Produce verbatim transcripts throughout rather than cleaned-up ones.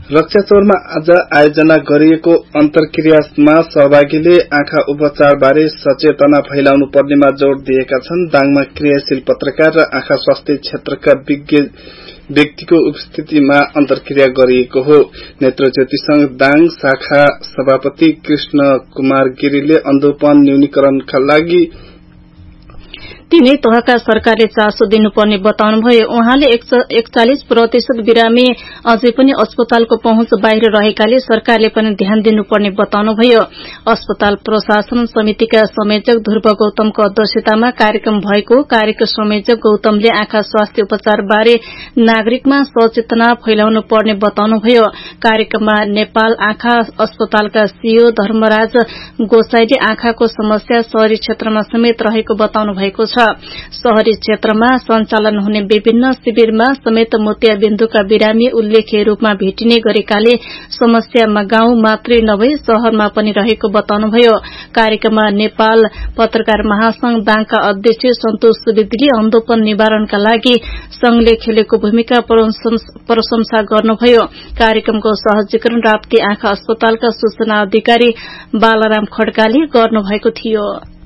रक्षाचौरमा आज आयोजना गरिएको अन्तर्क्रियामा सहभागीले आँखा उपचारबारे सचेतना फैलाउनु पर्नेमा जोड़ दिएका छन्। दाङमा क्रियाशील पत्रकार र आँखा स्वास्थ्य क्षेत्रका विज्ञ व्यक्तिको उपस्थितिमा अन्तर्क्रिया गरिएको हो। नेत्रज्योति संघ दाङ शाखा सभापति कृष्ण कुमार गिरीले अन्धोपन न्यूनीकरणका लागि तीनै तहका सरकारले चासो दिनुपर्ने बताउनुभयो। उहाँले एकचालिस प्रतिशत बिरामी अझै पनि अस्पतालको पहुँच बाहिर रहेकाले सरकारले पनि ध्यान दिनुपर्ने बताउनुभयो। अस्पताल प्रशासन समितिका संयोजक ध्रुव गौतमको अध्यक्षतामा कार्यक्रम भएको कार्यक्रम संयोजक गौतमले आँखा स्वास्थ्य उपचार बारे नागरिकमा सचेतना फैलाउनु पर्ने बताउनुभयो। कार्यक्रममा नेपाल आँखा अस्पतालका सीईओ धर्मराज गोसाईले आँखाको समस्या शहरी क्षेत्रमा समेत रहेको बताउनु भएको छ। शहरी क्षेत्रमा सञ्चालन हुने विभिन्न शिविरमा समेत मोतियाबिन्दुका बिरामी उल्लेख्य रूपमा भेटिने गरेकाले समस्यामा गाउँ मात्रै नभई शहरमा पनि रहेको बताउनुभयो। कार्यक्रममा नेपाल पत्रकार महासंघ दाङका अध्यक्ष सन्तोष सुवेदीले अन्धोपन निवारणका लागि संघले खेलेको भूमिका प्रशंसा गर्नुभयो। कार्यक्रमको सहजीकरण राप्ती आँखा अस्पतालका सूचना अधिकारी बालाराम खड्काले गर्नुभएको थियो।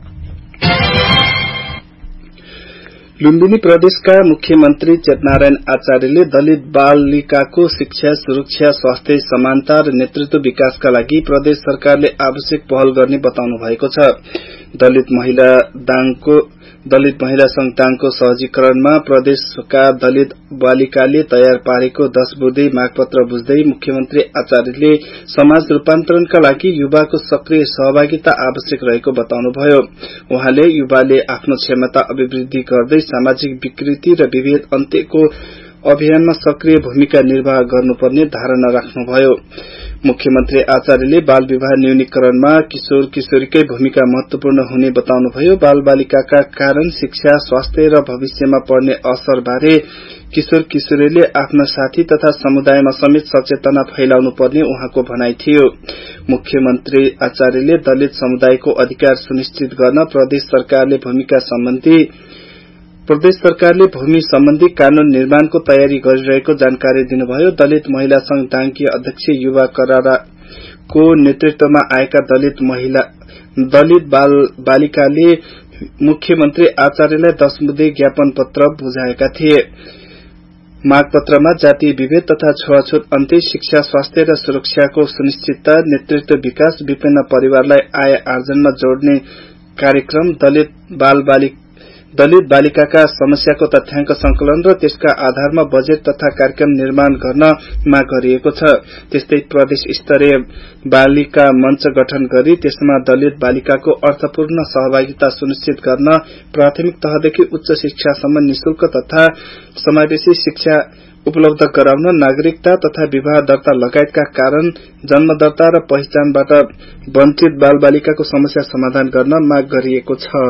लुम्बिनी प्रदेशका मुख्यमन्त्री चेतनारायण आचार्यले दलित बालिकाको शिक्षा, सुरक्षा, स्वास्थ्य, समानता र नेतृत्व विकासका लागि प्रदेश सरकारले आवश्यक पहल गर्ने बताउनु भएको छ। दलित महिला दाङको दलित महिला संघ दाङको सहजीकरणमा प्रदेशका दलित बालिकाले तयार पारेको दश बुँदे मागपत्र बुझ्दै मुख्यमन्त्री आचार्यले समाज रूपान्तरणका लागि युवाको सक्रिय सहभागिता आवश्यक रहेको बताउनुभयो। उहाँले युवाले आफ्नो क्षमता अभिवृद्धि गर्दै सामाजिक विकृति र विभेद अन्त्यको अभियानमा सक्रिय भूमिका निर्वाह गर्नुपर्ने धारणा राख्नुभयो। मुख्यमन्त्री आचार्यले बाल विवाह न्यूनीकरणमा किशोर किशोरीकै भूमिका महत्वपूर्ण हुने बताउनुभयो। बाल बालिकाका कारण शिक्षा, स्वास्थ्य र भविष्यमा पर्ने असर बारे किशोर किशोरीले आफ्ना साथी तथा समुदायमा समेत सचेतना फैलाउनु पर्ने उहाँको भनाइ थियो। मुख्यमन्त्री आचार्यले दलित समुदायको अधिकार सुनिश्चित गर्न प्रदेश सरकारले भूमिका सम्बन्धी प्रदेश सरकारले भूमि सम्बन्धी कानून निर्माणको तयारी गरिरहेको जानकारी दिनुभयो। दलित महिला संघ दाङकी अध्यक्ष युवा कराराको नेतृत्वमा आएका दलित महिला दलित बाल बालिकाले मुख्यमन्त्री आचार्यलाई दश बुँदे ज्ञापन पत्र बुझाएका थिए। मागपत्रमा जातीय विभेद तथा छुवाछुत अन्त्य, शिक्षा, स्वास्थ्य र सुरक्षाको सुनिश्चितता, नेतृत्व विकास, विभिन्न परिवारलाई आय आर्जनमा जोड्ने कार्यक्रम, दलित बाल बालिका दलित बालिकाका समस्याको तथ्याङ्क संकलन र त्यसका आधारमा बजेट तथा कार्यक्रम निर्माण गर्न माग गरिएको छ। त्यस्तै प्रदेश स्तरीय बालिका मंच गठन गरी त्यसमा दलित बालिकाको अर्थपूर्ण सहभागिता सुनिश्चित गर्न प्राथमिक तहदेखि उच्च शिक्षासम्म निशुल्क तथा समावेशी शिक्षा उपलब्ध गराउन, नागरिकता तथा विवाह दर्ता लगायतका कारण, जन्म दर्ता र पहिचानबाट वञ्चित बाल बालिकाको समस्या समाधान गर्न माग गरिएको छ।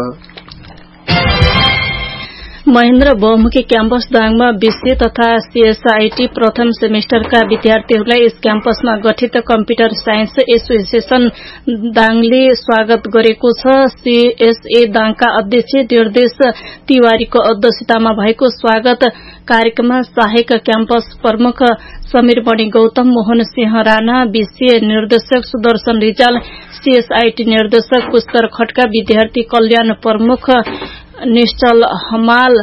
महेन्द्र बहुमुखी क्याम्पस दाङमा बीसीए तथा सीएसआईटी प्रथम सेमेस्टरका विद्यार्थीहरूलाई यस क्याम्पसमा गठित कम्प्युटर साइन्स एसोसिएसन दाङले स्वागत गरेको छ। सीएसए दाङका अध्यक्ष निर्देश तिवारीको अध्यक्षतामा भएको स्वागत कार्यक्रममा सहायक क्याम्पस प्रमुख समीर मणि गौतम, मोहन सिंह राणा, बीसीए निर्देशक सुदर्शन रिजाल, सीएसआईटी निर्देशक पुष्कर खड्का, विद्यार्थी कल्याण प्रमुख निश्चल हमाल,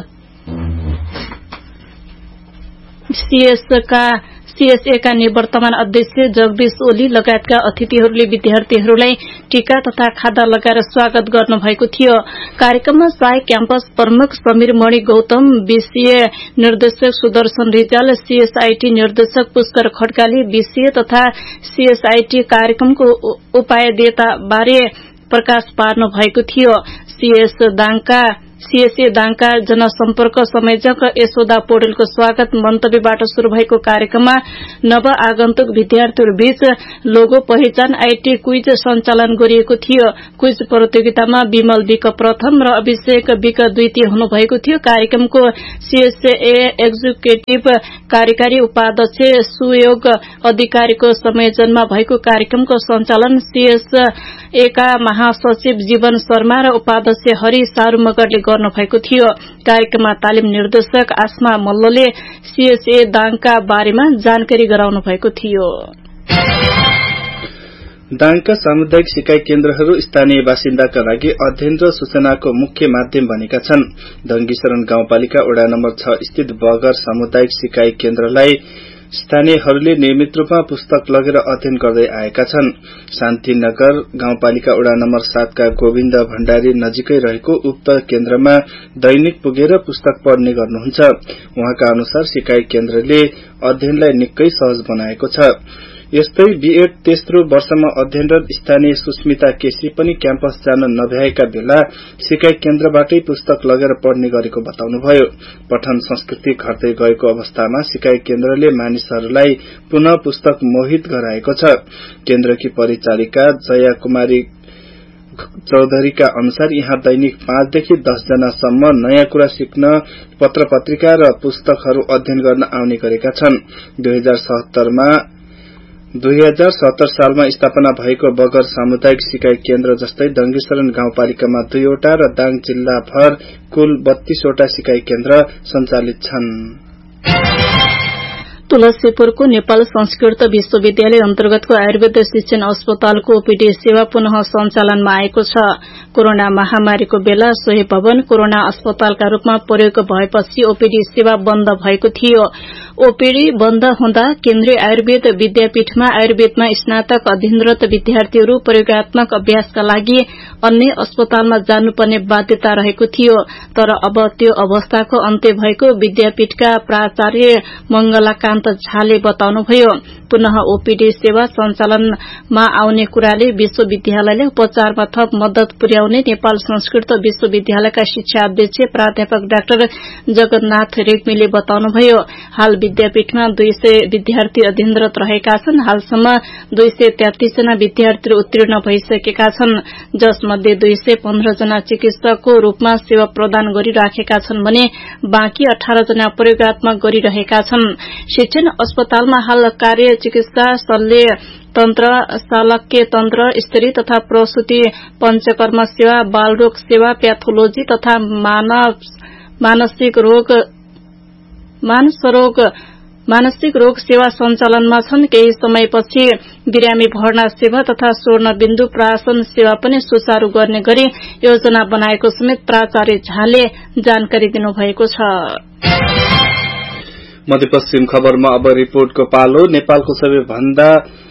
सीएसका सीएसए का निवर्तमान अध्यक्ष जगदीश ओली लगायतका अतिथिहरूले विद्यार्थीहरूलाई टीका तथा खादा लगाएर स्वागत गर्नुभएको थियो। कार्यक्रममा सहायक क्याम्पस प्रमुख समीर मणि गौतम, बीसीए निर्देशक सुदर्शन रिजाल, सीएसआईटी निर्देशक पुष्कर खड्काले बीसीए तथा सीएसआईटी कार्यक्रमको उपायदेता बारे प्रकाश पार्नु भएको थियो। सीएस दाङका सीएसए दाङका जनसम्पर्क संयोजक यशोदा पौडेलको स्वागत मन्तव्यबाट शुरू भएको कार्यक्रममा नव आगन्तुक विद्यार्थीहरूबीच लोगो पहिचान आईटी क्विज सञ्चालन गरिएको थियो। क्विज प्रतियोगितामा विमल विक प्रथम र अभिषेक विक द्वितीय हुनुभएको थियो। कार्यक्रमको सीएसए एक्जिक्युटिभ कार्यकारी उपाध्यक्ष सुयोग अधिकारीको संयोजनमा भएको कार्यक्रमको सञ्चालन सीएसए का महासचिव जीवन शर्मा र उपाध्यक्ष हरि सारू मगरले गर्नुभएको थियो। कार्यक्रममा तालिम निर्देशक आसमा मल्लले सीएसए दाङका बारेमा जानकारी गराउनु भएको थियो। दाङका सामुदायिक सिकाइ केन्द्रहरू स्थानीय बासिन्दाका लागि अध्ययन र सूचनाको मुख्य माध्यम बनेका छन्। दङ्गीशरण गाउँपालिका वडा नम्बर छ स्थित बगर सामुदायिक सिकाइ केन्द्रलाई स्थानीयहरूले नियमित रूपमा पुस्तक लगेर अध्ययन गर्दै आएका छन्। शान्तिनगर गाउँपालिका वडा नम्बर सातका गोविन्द भण्डारी नजिकै रहेको उक्त केन्द्रमा दैनिक पुगेर पुस्तक पढ्ने गर्नुहुन्छ। उहाँका अनुसार सिकाइ केन्द्रले अध्ययनलाई निकै सहज बनाएको छ। यस्तै बीएड तेस्रो वर्षमा अध्ययनरत स्थानीय सुस्मिता केसी पनि क्याम्पस जान नभ्याएका बेला सिकाइ केन्द्रबाटै पुस्तक लगेर पढ्ने गरेको बताउनुभयो। पठन संस्कृति घट्दै गएको अवस्थामा सिकाइ केन्द्रले मानिसहरूलाई पुनः पुस्तक मोहित गराएको छ। केन्द्रकी परिचालिका जया कुमारी चौधरीका अनुसार यहाँ दैनिक पाँचदेखि दस जनासम्म नयाँ कुरा सिक्न पत्र पत्रिका र पुस्तकहरू अध्ययन गर्न आउने गरेका छन्। दुई हजार सत्तरमा दुई हजार सत्तर सालमा स्थापना भएको बगर सामुदायिक सिकाइ केन्द्र जस्तै दङ्गीशरण गाउँपालिकामा दुईवटा र दाङ जिल्ला भर कुल बत्तीसवटा सिकाइ केन्द्र सञ्चालित छन्। तुलसीपुरको नेपाल संस्कृत विश्वविद्यालय अन्तर्गतको आयुर्वेद शिक्षण अस्पतालको ओपीडी सेवा पुनः सञ्चालनमा आएको छ। कोरोना महामारीको बेला सोही भवन कोरोना अस्पतालका रूपमा प्रयोग भएपछि ओपीडी सेवा बन्द भएको थियो। ओपीडी बन्द हुँदा केन्द्रीय आयुर्वेद विद्यापीठमा आयुर्वेदमा स्नातक अध्ययनरत विद्यार्थीहरू प्रयोगात्मक अभ्यासका लागि अन्य अस्पतालमा जानुपर्ने बाध्यता रहेको थियो। तर अब त्यो अवस्थाको अन्त्य भएको विद्यापीठका प्राचार्य मंगलाकान्त झाले बताउनुभयो। पुनः ओपीडी सेवा सञ्चालनमा आउने कुराले विश्वविद्यालयले उपचारमा थप मद्दत पुर्याउने नेपाल संस्कृत विश्वविद्यालयका शिक्षा अध्यक्ष प्राध्यापक डाक्टर जगन्नाथ रेग्मीले बताउनुभयो। हाल विद्यापीठमा दुई सय विद्यार्थी अध्ययनरत रहेका छन्। हालसम्म दुई सय तेत्तीस जना विद्यार्थी उत्तीर्ण भइसकेका छन्, जसमध्ये दुई सय पन्ध्र जना चिकित्सकको रूपमा सेवा प्रदान गरिराखेका छन् भने बाँकी अठार जना प्रयोगात्मक गरिरहेका छन्। शिक्षण अस्पतालमा हाल कार्य चिकित्सा शल्य तन्त्र शालक्य तन्त्र स्त्री तथा प्रसूति पंचकर्म सेवा बालरोग सेवा प्याथोलोजी तथा मानव मानसिक रोग मानसरोग मानसिक रोग सेवा सञ्चालनमा छन्। केही समयपछि बिरामी भर्ना सेवा तथा स्वर्ण बिन्दु प्राशन सेवा पनि सुचारू गर्ने गरी योजना बनाएको समेत प्राचार्य झाले जानकारी दिनुभएको छ। मध्यपश्चिम खबरमा अब रिपोर्टको पालो। नेपालको सबैभन्दा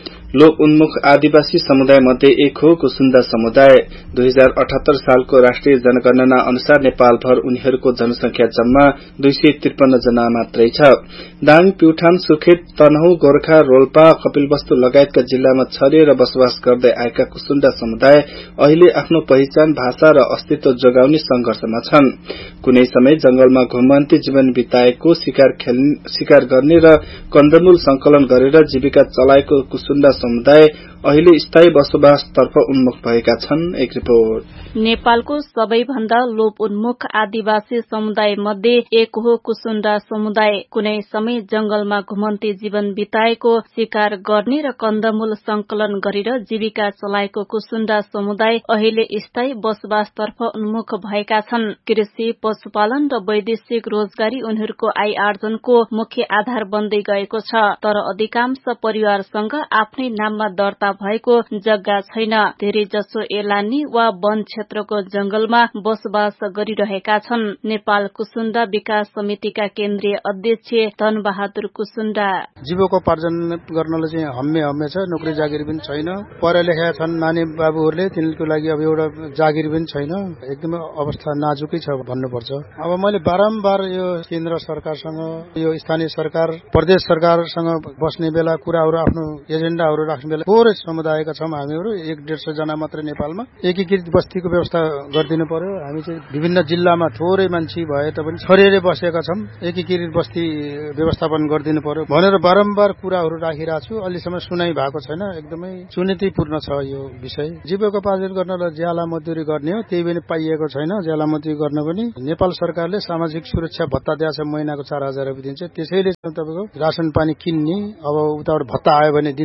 लोक उन्मुख आदिवासी समुदाय मध्ये एक हो कुसुन्डा समुदाय। दुई हजार अठहत्तर सालको राष्ट्रिय जनगणना अनुसार नेपालभर उनीहरूको जनसंख्या जम्मा दुई सय त्रिपन्न जना मात्रै छ। दाङ, प्युठान, सुर्खेत, तनहुँ, गोर्खा, रोल्पा, कपिलवस्तु लगायतका जिल्लामा छरिएर बसोबास गर्दै आएका कुसुन्डा समुदाय अहिले आफ्नो पहिचान, भाषा र अस्तित्व जोगाउने संघर्षमा छन्। कुनै समय जंगलमा घुमन्ती जीवन बिताएको शिकार शिकार गर्ने र कन्दमूल संकलन गरेर जीविका चलाएको कुसुन्डा समुदाय अहिले स्थायी बसोबास तर्फ उन्मुख भएका छन्। एक रिपोर्ट। नेपालको सबैभन्दा लोप उन्मुख आदिवासी समुदाय मध्ये एक हो कुसुन्डा समुदाय। कुनै समय जंगलमा घुमन्ती जीवन बिताएको, शिकार गर्ने र कन्दमूल संकलन गरेर जीविका चलाएको कुसुन्डा समुदाय अहिले स्थायी बसोबास तर्फ उन्मुख भएका छन्। कृषि, पशुपालन र वैदेशिक रोजगारी उनीहरूको आय आर्जनको मुख्य आधार बन्दै गएको छ। तर अधिकांश परिवारसँग आफ्नै नाममा दर्ता भएको जग्गा छैन। धेरै जसो एलानी वा वन क्षेत्रको जंगलमा बसोबास गरिरहेका छन्। नेपाल कुसुन्डा विकास समितिका केन्द्रीय अध्यक्ष धन बहादुर कुसुन्डा। जीविकोपार्जन गर्नलाई चाहिँ हम्मे हम्मे छ, नोकरी जागिर पनि छैन। पढा लेखा छन् नानी बाबुहरूले, तिनीहरूको लागि अब एउटा जागिर पनि छैन। एकदमै अवस्था नाजुकै छ भन्नुपर्छ। अब मैले बारम्बार यो केन्द्र सरकारसँग, यो स्थानीय सरकार, प्रदेश सरकारसँग बस्ने बेला कुराहरू आफ्नो एजेन्डाहरू राख्ने बेला थोरै समुदायका छौं हामीहरू, एक डेढ सय जना मात्रै नेपालमा एकीकृत बस्तीको व्यवस्था गरिदिनु पर्यो। हामी चाहिँ विभिन्न जिल्लामा थोरै मान्छे भए तापनि छरिएर बसेका छौं, एकीकृत बस्ती व्यवस्थापन गरिदिनु पर्यो भनेर बारम्बार कुराहरू राखिरहेको छु। अहिलेसम्म सुनाइ भएको छैन। एकदमै चुनौतीपूर्ण छ यो विषय। जीविकोपार्जन गर्नलाई ज्याला मजदुरी गर्ने हो, त्यही पनि पाइएको छैन। ज्याला मजदुरी गर्न पनि नेपाल सरकारले सामाजिक सुरक्षा भत्ता दिएछ, महिनाको चार हजार रुपियाँ दिन्छ। त्यसैले तपाईँको रासन पानी किन्ने, अब उताबाट भत्ता आयो भने दिन्छौं भन्ने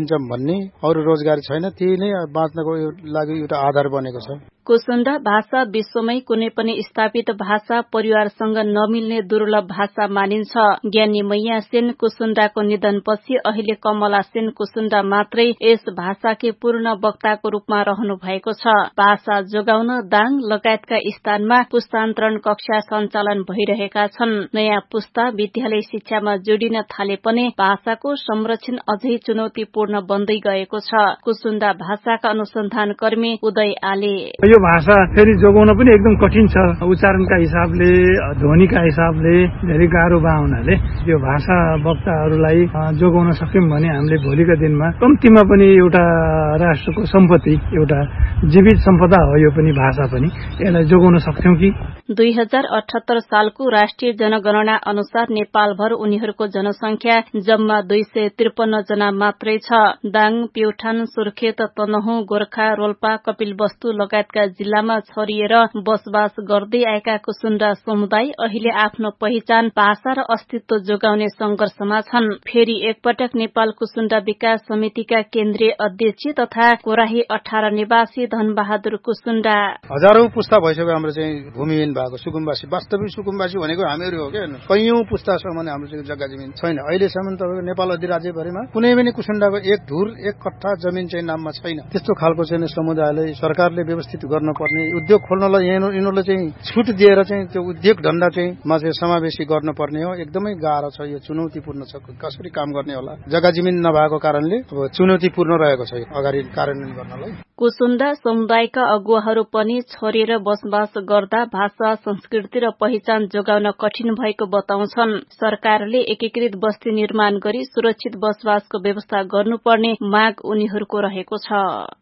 भन्ने अरू रोजगारी छैन, त्यही नै बाँच्नको लागि एउटा आधार बनेको छ। कुसुण्डा भाषा विश्वमै कुनै पनि स्थापित भाषा परिवारसँग नमिल्ने दुर्लभ भाषा मानिन्छ। ज्ञानी मैया सेन कुसुण्डाको निधनपछि अहिले कमला सेन कुसुण्डा मात्रै यस भाषाकै पूर्ण वक्ताको रूपमा रहनु भएको छ। भाषा जोगाउन दाङ लगायतका स्थानमा पुस्तान्तरण कक्षा सञ्चालन भइरहेका छन्। नयाँ पुस्ता विद्यालय शिक्षामा जोडिन थाले पनि भाषाको संरक्षण अझै चुनौतीपूर्ण बन्दै गएको छ। कुसुण्डा भाषाका अनुसन्धान कर्मी उदय आले यो भाषा फेरि जोगाउन पनि एकदम कठिन छ। उच्चारणका हिसाबले, ध्वनिका हिसाबले धेरै गाह्रो भए हुनाले यो भाषा वक्ताहरूलाई जोगाउन सक्यौं भने हामीले भोलिका दिनमा कम्तीमा पनि एउटा राष्ट्रको सम्पत्ति, एउटा जीवित सम्पदा हो यो पनि भाषा पनि, यसलाई जोगाउन सक्छौं कि। दुई हजार अठहत्तर सालको राष्ट्रिय जनगणना अनुसार नेपालभर उनीहरूको जनसंख्या जम्मा दुई सय त्रिपन्न जना मात्रै छ। दाङ, प्युठान, सुर्खेत, तनहुँ, गोर्खा, रोल्पा, कपिलवस्तु लगायतका जिल्लामा छरिएर बसोबास गर्दै आएका कुसुण्डा समुदाय अहिले आफ्नो पहिचान, भाषा र अस्तित्व जोगाउने संघर्षमा छन्। फेरि एकपटक नेपाल कुसुण्डा विकास समितिका केन्द्रीय अध्यक्ष तथा कोराही अठार निवासी धनबहादुर कुसुण्डा हजारौं पुस्ता भइसक्यो हाम्रो चाहिँ भूमिहीन भएको सुकुम्बासी। वास्तविक सुकुम्बासी भनेको हामीहरू हो क्या। कैयौं पुस्तासम्म हाम्रो चाहिँ जग्गा जमिन छैन। अहिलेसम्म तपाईँको नेपाल अधिराज्यभरिमा कुनै पनि कुसुण्डाको एक धुर एक कट्ठा जमिन चाहिँ नाममा छैन। त्यस्तो खालको चाहिँ समुदायलाई सरकारले व्यवस्थित गर्नुपर्ने, उद्योग खोल्नलाई यिनीहरूले चाहिँ छुट दिएर चाहिँ त्यो उद्योग धन्दा चाहिँ मा चाहिँ समावेशी गर्नुपर्ने हो। एकदमै गाह्रो छ, यो चुनौतीपूर्ण छ। कसरी काम गर्ने होला, जग्गा जमिन नभएको कारणले अब चुनौतीपूर्ण रहेको छ अगाडि कार्यान्वयन गर्नलाई। कुसुण्डा समुदायका अगुवाहरू पनि छरिएर बसोबास गर्दा भाषा, संस्कृति र पहिचान जोगाउन कठिन भएको बताउँछन्। सरकारले एकीकृत बस्ती निर्माण गरी सुरक्षित बसोबासको व्यवस्था गर्नुपर्ने माग उनीहरूको रहेको छ।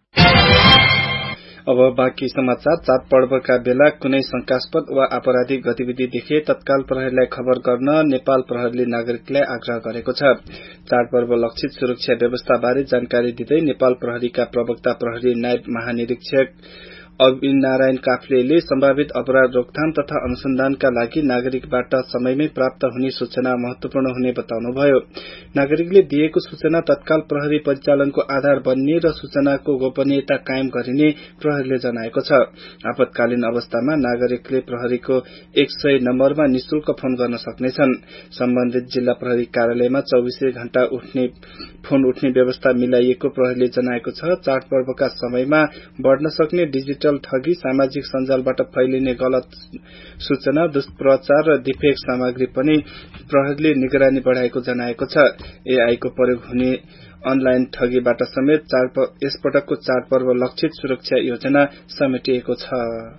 अब बाँकी समाचार। चाडपर्वका बेला कुनै शंकास्पद वा आपराधिक गतिविधि देखे तत्काल प्रहरीलाई खबर गर्न नेपाल प्रहरीले नागरिकलाई आग्रह गरेको छ। चाडपर्व लक्षित सुरक्षा व्यवस्था बारे जानकारी दिँदै नेपाल प्रहरीका प्रवक्ता प्रहरी नायब महानिरीक्षक अविन नारायण काफ्लेले सम्भावित अपराध रोकथाम तथा अनुसन्धानका लागि नागरिकबाट समयमै प्राप्त हुने सूचना महत्वपूर्ण हुने बताउनुभयो। नागरिकले दिएको सूचना तत्काल प्रहरी परिचालनको आधार बन्ने र सूचनाको गोपनीयता कायम गरिने प्रहरीले जनाएको छ। आपतकालीन अवस्थामा नागरिकले प्रहरीको एक सय नम्बरमा निशुल्क फोन गर्न सक्नेछन्। सम्बन्धित जिल्ला प्रहरी कार्यालयमा चौबीसै घण्टा उठ्ने फोन उठ्ने व्यवस्था मिलाइएको प्रहरीले जनाएको छ। चाडपर्वका समयमा बढ़न सक्ने डिजिटल ठगी, सामाजिक सञ्जालबाट फैलिने गलत सूचना, दुष्प्रचार र डिफेक्ट सामग्री पनि प्रहरीले निगरानी बढ़ाएको जनाएको छ। एआई को प्रयोग हुने अनलाइन ठगीबाट समेत यसपटकको चाडपर्व लक्षित सुरक्षा योजना समेटिएको छ।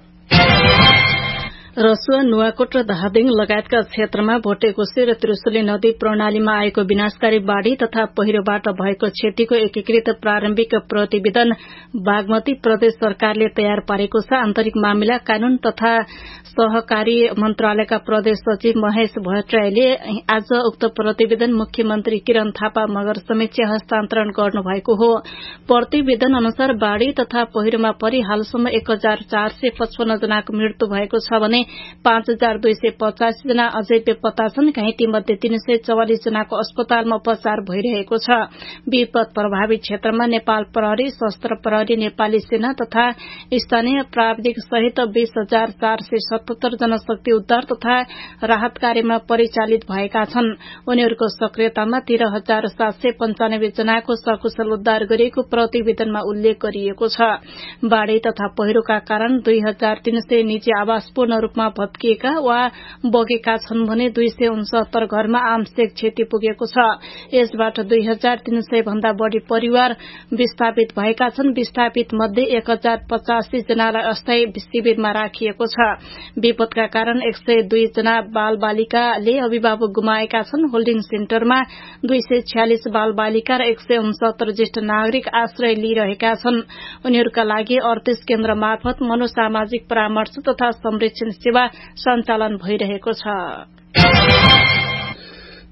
रसुवा, नुवाकोट र धादिङ लगायतका क्षेत्रमा भोटेकोशी र त्रिशुली नदी प्रणालीमा आएको विनाशकारी बाढ़ी तथा पहिरोबाट भएको क्षतिको एकीकृत प्रारम्भिक प्रतिवेदन बागमती प्रदेश सरकारले तयार पारेको छ। आन्तरिक मामिला, कानून तथा सहकारी मन्त्रालयका प्रदेश सचिव महेश भट्टराईले आज उक्त प्रतिवेदन मुख्यमन्त्री किरण थापा मगर समीक्षा हस्तान्तरण गर्नुभएको हो। प्रतिवेदन अनुसार बाढ़ी तथा पहिरोमा परि हालसम्म एक हजार चार सय पचपन्न जनाको मृत्यु भएको छ भने पाँच हजार दुई सय पचासी जना अझै बेपत्ता छन्। घाइते मध्ये तीन सय चौवालिस जनाको अस्पतालमा उपचार भइरहेको छ। विपद प्रभावित क्षेत्रमा नेपाल प्रहरी, सशस्त्र प्रहरी, नेपाली सेना तथा स्थानीय प्राविधिक सहित बीस हजार चार सय सतहत्तर जनशक्ति उद्धार तथा राहत कार्यमा परिचालित भएका छन्। उनीहरूको सक्रियतामा तेह्र हजार सात सय पञ्चानब्बे जनाको सकुशल उद्धार गरिएको प्रतिवेदनमा उल्लेख गरिएको छ। बाढ़ी तथा पहिरोका कारण दुई हजार तीन सय निजी आवास पूर्ण रूपमा भत्किएका वा बगेका छन् भने दुई सय उनसत्तर घरमा आंशिक क्षति पुगेको छ। यसबाट दुई हजार तीन सय भन्दा बढ़ी परिवार विस्थापित भएका छन्। विस्थापित मध्ये एक हजार पचासी जनालाई अस्थायी शिविरमा राखिएको छ। विपदका कारण एक सय दुई जना बाल बालिकाले अभिभावक गुमाएका छन्। होल्डिङ सेन्टरमा दुई सय छ्यालिस बाल बालिका र एक सय उनसत्तर ज्येष्ठ नागरिक आश्रय लिइरहेका छन्। उनीहरूका लागि अडतीस केन्द्र मार्फत मनोसामाजिक परामर्श तथा संरक्षण सेवा सञ्चालन भइरहेको छ।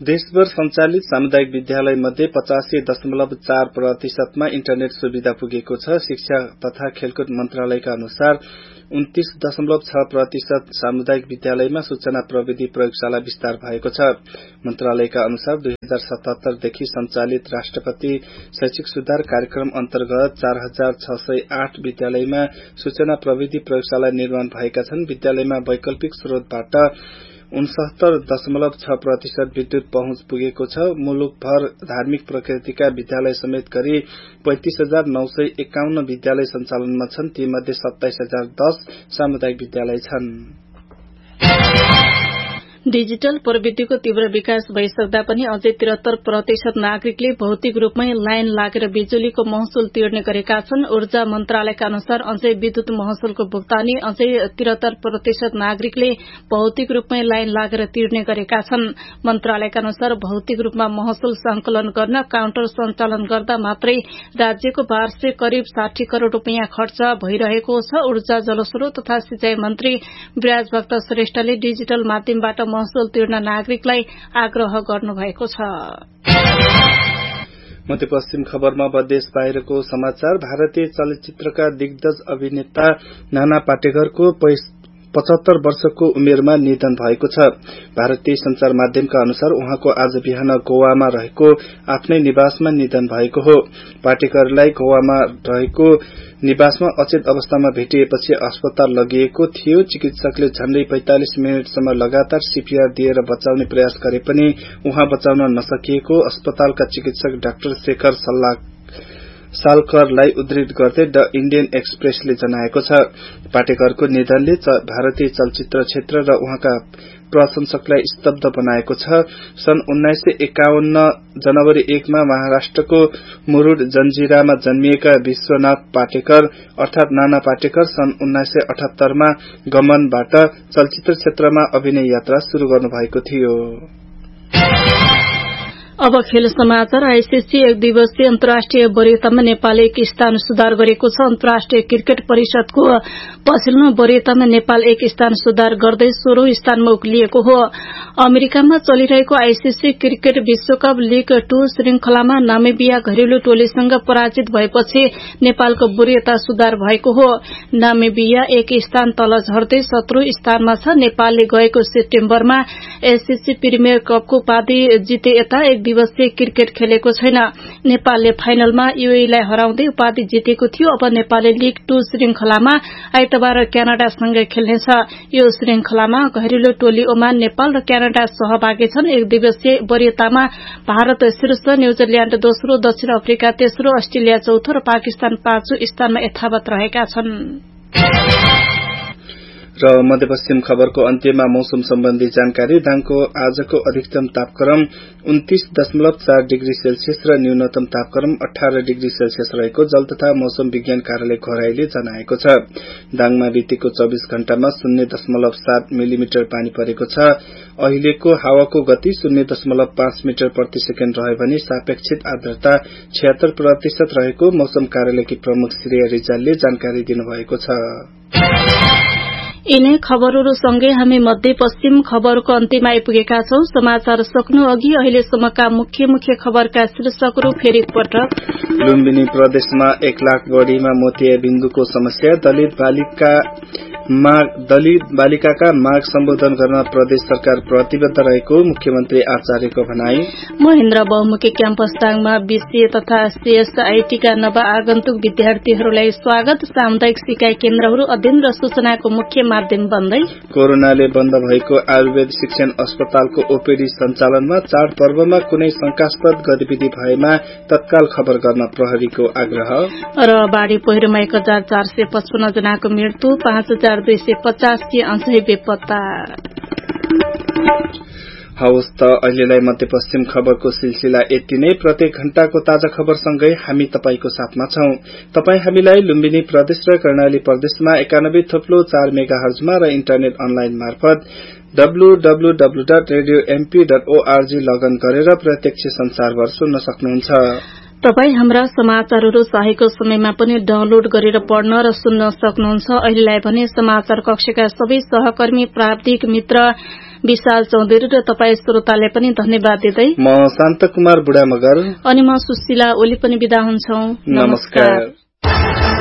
देशभर सञ्चालित सामुदायिक विद्यालय मध्ये पचासी दशमलव चार प्रतिशतमा इन्टरनेट सुविधा पुगेको छ। शिक्षा तथा खेलकुद मन्त्रालयका अनुसार उन्तीस दशमलव छ प्रतिशत सामुदायिक विद्यालयमा सूचना प्रविधि प्रयोगशाला विस्तार भएको छ। मन्त्रालयका अनुसार दुई हजार सतहत्तर देखि सञ्चालित राष्ट्रपति शैक्षिक सुधार कार्यक्रम अन्तर्गत चार हजार छ सय आठ विद्यालयमा सूचना प्रविधि प्रयोगशाला निर्माण भएका छन्। विद्यालयमा वैकल्पिक स्रोतबाट उनसत्तर दशमलव छ प्रतिशत विद्युत पहुँच पुगेको छ। मुलुकभर धार्मिक प्रकृतिका विद्यालय समेत गरी पैंतीस हजार नौ सय एकाउन्न विद्यालय सञ्चालनमा छन्। तीमध्ये सत्ताइस हजार दस सामुदायिक विद्यालय छन्। डिजिटल प्रविधिको तीव्र विकास भइसक्दा पनि अझै त्रिहत्तर प्रतिशत नागरिकले भौतिक रूपमै लाइन लागेर बिजुलीको महसुल तिर्ने गरेका छन्। ऊर्जा मन्त्रालयका अनुसार अझै विद्युत महसुलको भुक्तानी अझै त्रिहत्तर प्रतिशत नागरिकले भौतिक रूपमै लाइन लागेर तिर्ने गरेका छन्। मन्त्रालयका अनुसार भौतिक रूपमा महसुल संकलन गर्न काउन्टर सञ्चालन गर्दा मात्रै राज्यको वार्षिक करिब साठी करोड़ रूपियाँ खर्च भइरहेको छ। ऊर्जा जलस्रोत तथा सिंचाई मन्त्री विराजभक्त श्रेष्ठले डिजिटल माध्यमबाट महसुल तिर्न नागरिकलाई आग्रह गर्नुभएको छ। मध्यपश्चिम खबरमा देश बाहिरको समाचार। भारतीय चलचित्रका दिग्गज अभिनेता नाना पाटेकरको पचहत्तर वर्षको उमेरमा निधन भएको छ। भारतीय संचार माध्यमका अनुसार उहाँको आज बिहान गोवामा रहेको आफ्नै निवासमा निधन भएको हो। पाटेकरलाई गोवामा रहेको निवासमा अचेत अवस्थामा भेटिएपछि अस्पताल लगिएको थियो। चिकित्सकले झण्डै पैंतालिस मिनटसम्म लगातार सीपीआर दिएर बचाउने प्रयास गरे पनि उहाँ बचाउन नसकिएको अस्पतालका चिकित्सक डाक्टर शेखर सल्लाह सालकरलाई उद्धृत गर्दै द इण्डियन एक्सप्रेसले जनाएको छ। पाटेकरको निधनले भारतीय चलचित्र क्षेत्र र उहाँका प्रशंसकलाई स्तब्ध बनाएको छ। सन् उन्नाइस सय एकाउन्न जनवरी एकमा महाराष्ट्रको मुरूड जंजिरामा जन्मिएका विश्वनाथ पाटेकर अर्थात नाना पाटेकर सन् उन्नाइस सय अठहत्तरमा गमनबाट चलचित्र क्षेत्रमा अभिनय यात्रा शुरू गर्नुभएको थियो। अब खेल समाचार। आईसीसी एक दिवसीय अन्तर्राष्ट्रिय वरियतामा नेपाल एक स्थान सुधार गरेको छ। अन्तर्राष्ट्रिय क्रिकेट परिषदको पछिल्लो वरियतामा नेपाल एक स्थान सुधार गर्दै सोह्रौं स्थानमा उक्लिएको हो। अमेरिकामा चलिरहेको आईसीसी क्रिकेट विश्वकप लीग टू श्रृंखलामा नामिबिया घरेलु टोलीसँग पराजित भएपछि नेपालको वरियता सुधार भएको हो। नामिबिया एक स्थान तल झर्दै सत्रौं स्थानमा छ। नेपालले गएको सेप्टेम्बरमा एससीसी प्रिमियर कपको उपाधि जिते यता एक दिवसीय क्रिकेट खेलेको छैन। नेपालले फाइनलमा यूएईलाई हराउँदै उपाधि जितेको थियो। अब नेपालले लीग टू श्रृंखलामा आइतबार क्यानाडासँग खेल्नेछ। यो श्रृंखलामा घरेलु टोली ओमान, नेपाल र क्यानाडा सहभागी छन्। एक दिवसीय वरियतामा भारत शीर्ष, न्यूजील्याण्ड दोस्रो, दक्षिण अफ्रिका तेस्रो, अस्ट्रेलिया चौथो र पाकिस्तान पाँचौं स्थानमा यथावत रहेका छन्। र मध्यपश्चिम खबरको अन्त्यमा मौसम सम्बन्धी जानकारी। दाङको आजको अधिकतम तापक्रम उन्तीस दशमलव चार डिग्री सेल्सियस र न्यूनतम तापक्रम अठारह डिग्री सेल्सियस रहेको जल तथा मौसम विज्ञान कार्यालय घोराईले जनाएको छ। दाङमा बितेको चौबीस घण्टामा शून्य दशमलव सात मिलिमिटर पानी परेको छ। अहिलेको हावाको गति शून्य दशमलव पाँच मिटर प्रति सेकेण्ड रह्यो भने सापेक्षित आर्द्रता छिहत्तर प्रतिशत रहेको मौसम कार्यालयकी प्रमुख श्रेया रिजालले जानकारी दिनुभएको छ। यिनै खबरहरूसँगै हामी मध्यपश्चिम खबरको अन्त्यमा आइपुगेका छौं। समाचार सक्नु अघि अहिलेसम्मका मुख्य मुख्य खबरका शीर्षकहरू फेरि पटक। लुम्बिनी प्रदेशमा एक लाख बढ़ीमा मोतियाबिन्दुको समस्या। दलित बालिका दलित बालिकाका माग सम्बोधन गर्न प्रदेश सरकार प्रतिबद्ध रहेको मुख्यमन्त्री आचार्यको भनाई। महेन्द्र बहुमुखी क्याम्पस दाङमा बीसीए तथा सीएसआईटीका नव आगन्तुक विद्यार्थीहरूलाई स्वागत। सामुदायिक सिकाइ केन्द्रहरू अध्ययन र सूचनाको मुख्य माध्यम बन्दै। कोरोनाले बन्द भएको आयुर्वेद शिक्षण अस्पतालको ओपीडी सञ्चालनमा चाडपर्वमा कुनै शंकास्पद गतिविधि भएमा तत्काल खबर गर्न प्रहरीको आग्रह। र बाढ़ी पहिरोमा एक हजार चार सय पचपन्न जनाको मृत्यु, पाँच हजार दुई सय पचासी अझै बेपत्ता। हवस् त अहिलेलाई मध्यपश्चिम खबरको सिलसिला यति नै। प्रत्येक घण्टाको ताजा खबरसँगै हामी तपाईको साथमा छौं। तपाई हामीलाई लुम्बिनी प्रदेश र कर्णाली प्रदेशमा एकानब्बे थोप्लो चार मेगा हर्जमा र इन्टरनेट अनलाइन मार्फत W W W dot radio MP dot ORG लगन गरेर प्रत्यक्ष संसारभर सुन्न सक्नुहुन्छ। तपाई हाम्रा समाचारहरू चाहेको समयमा पनि डाउनलोड गरेर पढ्न र सुन्न सक्नुहुन्छ। अहिलेलाई भने समाचार कक्षका सबै सहकर्मी, प्राविधिक मित्र विशाल चौधरी र तपाई श्रोताले पनि धन्यवाद दिँदै म शान्त कुमार बुढा मगर अनि म सुशीला ओली पनि बिदा हुन्छौं। नमस्कार।